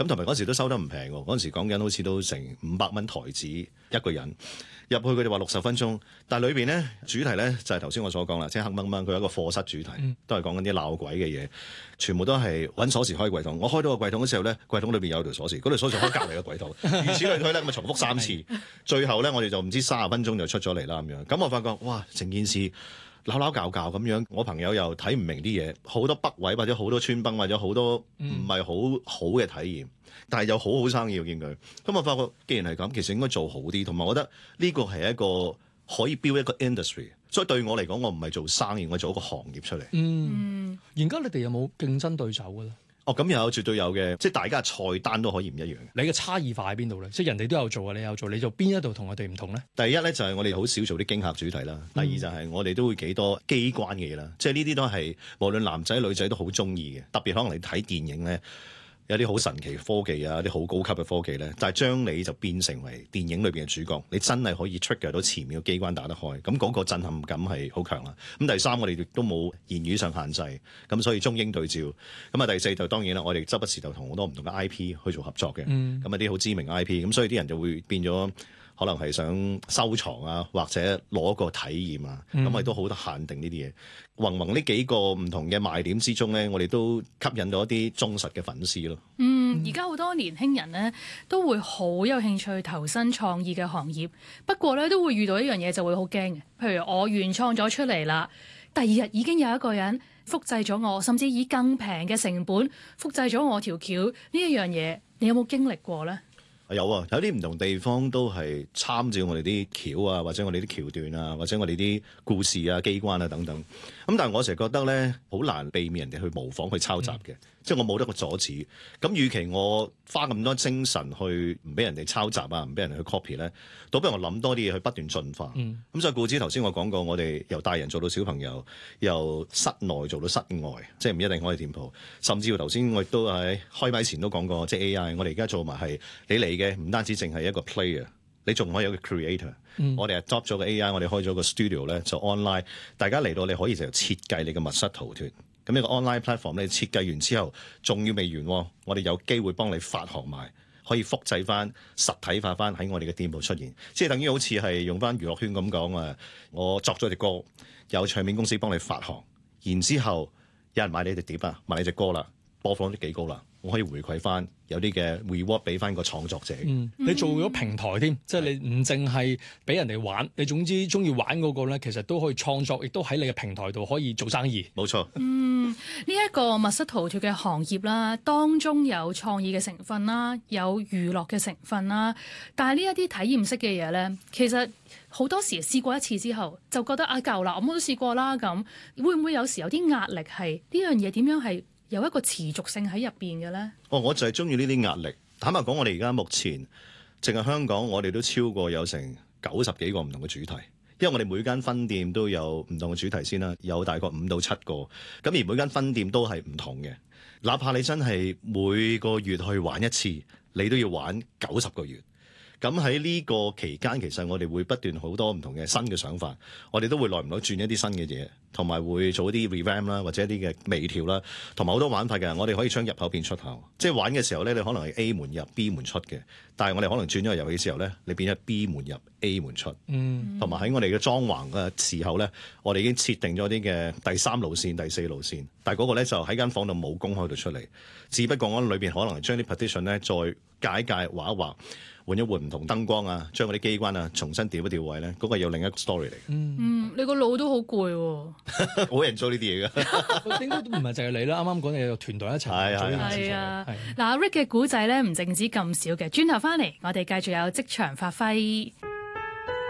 咁同埋嗰時都收得唔平喎，嗰陣時講緊好似都成500蚊台紙一個人入去，佢哋話60分鐘，但係裏邊咧主題咧就係頭先我所講啦，即係黑掹掹，佢有一個課室主題，都係講緊啲鬧鬼嘅嘢，全部都係揾鎖匙開櫃桶。我開到個櫃桶嘅時候咧，櫃桶裏邊有條鎖匙，嗰條鎖匙開隔離嘅櫃桶，如此類推咧，咁啊重複3次，最後咧我哋就唔知30分鐘就出咗嚟啦咁樣。咁我發覺哇，成件事鬧鬧教教咁樣，我朋友又睇唔明啲嘢，好多北位或者好多穿崩或者好多唔係好嘅體驗，但係有好生意我見佢。咁我發覺既然係咁，其實應該做好啲，同埋我覺得呢個係一個可以 build 一個 industry。所以對我嚟講，我唔係做生意，我做一個行業出嚟。 而家你哋有冇競爭對手嘅咧？ 咁有絕對有嘅，即係大家嘅菜單都可以唔一樣。 你嘅差異化喺邊度咧？即係人哋都有做啊，你有做，你做邊一度同我哋唔同咧？ 第一咧就係我哋好少做啲驚嚇主題啦。第二就係我哋都會幾多機關嘅嘢啦。即係呢啲都係無論男仔女仔都好中意嘅。特別可能你睇電影咧，有啲好神奇嘅科技啊，啲好高級嘅科技咧，但係將你就變成為電影裏邊嘅主角，你真係可以 trigger 到前面嘅機關打得開，咁嗰個震撼感係好強啦。咁第三，我哋亦都冇言語上限制，咁所以中英對照。咁啊第四就當然啦，我哋周不時就同好多唔同嘅 IP 去做合作嘅，咁啊啲好知名 IP，咁所以啲人就會變咗。可能係想收藏啊，或者攞個體驗啊，咁我哋都好多限定呢啲嘢。宏宏呢幾個唔同嘅賣點之中咧，我哋都吸引到一啲忠實嘅粉絲咯。 而家好多年輕人咧都會好有興趣投身創意嘅行業，不過咧都會遇到一樣嘢就會好驚嘅。譬如我原創咗出嚟啦，第二日已經有一個人複製咗我，甚至以更平嘅成本複製咗我條橋呢一樣嘢，你有冇經歷過咧？ 有啊，有啲唔同地方都係參照我哋啲橋啊，或者我哋啲橋段啊，或者我哋啲故事啊、機關啊等等。咁但係我成日覺得咧，好難避免人哋去模仿、去抄襲嘅，即係我冇得個阻止。咁與其我花咁多精神去唔俾人哋抄襲啊，唔俾人哋去 copy 咧，倒不如我諗多啲嘢去不斷進化。咁所以故此頭先我講過，我哋由大人做到小朋友，由室內做到室外，即係唔一定我哋店鋪，甚至乎頭先我亦都喺開麥前都講過，即係 AI，我哋而家做埋係你嚟嘅，唔單止淨係一個 player。你仲可以有個 creator，我哋係 adopt 咗個 AI，我哋開咗個 studio 咧，就 online，大家嚟到你可以就設計你嘅密室逃脫。咁呢個 online platform 你設計完之後，仲要未完，我哋有機會幫你發行埋，可以複製翻、實體化翻喺我哋嘅店鋪出現。即係等於好似係用翻娛樂圈咁講啊，我作咗隻歌，有唱片公司幫你發行，然之後有人買你隻碟啊，買你隻歌啦，播放都幾高啦。我可以回饋翻有啲嘅 reward 俾翻個創作者。 你做咗平台添，即係你唔淨係俾人哋玩，你總之中意玩嗰個咧，其實都可以創作，亦都喺你嘅平台度可以做生意。 冇錯。 呢一個密室逃脫嘅行業啦，當中有創意嘅成分啦，有娛樂嘅成分啦，但係呢一啲體驗式嘅嘢咧，其實好多時試過一次之後就覺得夠啦，我都試過啦，咁會唔會有時有啲壓力係呢樣嘢點樣係有一個持續性喺入邊嘅咧？ 我就係中意呢啲壓力。坦白講，我哋而家目前淨係香港，我哋都超過有成90幾個唔同嘅主題，因為我哋每間分店都有唔同嘅主題先啦，有大概5到7個，咁而每間分店都係唔同嘅。哪怕你真係每個月去玩一次，你都要玩90個月。咁喺呢個期間，其實我哋會不斷好多唔同嘅新嘅想法，我哋都會耐唔耐轉一啲新嘅嘢，同埋會做一啲 revamp 啦，或者一啲嘅微調啦，同埋好多玩法嘅。我哋可以將入口變出口，即係玩嘅時候咧，你可能係 A 門入 B 門出嘅，但係我哋可能轉咗個遊戲之後咧，你變咗 B 門入 A 門出。同埋喺我哋嘅裝潢嘅時候咧，我哋已經設定咗啲嘅第3路線、第4路線，但係嗰個咧就喺間房度冇公開到出嚟，只不過我裏邊可能將啲 partition 咧再解一解、畫一畫。換一換唔同燈光啊，將嗰啲機關啊重新調一調位咧，嗰個有另一個 story 嚟嘅。 你個腦都好攰喎。 冇人做呢啲嘢㗎。 應該都唔係淨係你啦，啱啱講你有團隊一齊做呢件事情。 嗱，Rick 嘅古仔咧唔淨止咁少嘅，轉頭翻嚟我哋繼續有職場發揮。